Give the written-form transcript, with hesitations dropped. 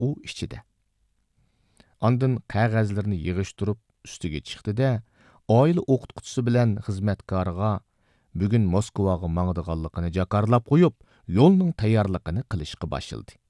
u ichida. Ondan qog'ozlarni yig'ishtirib ustiga chiqdi-da, oila o'qituvchisi bilan xizmatkoriga bugun Moskvaga mangdiganligini jakarlab qo'yib, yo'lning tayyorligini qilishga boshladi.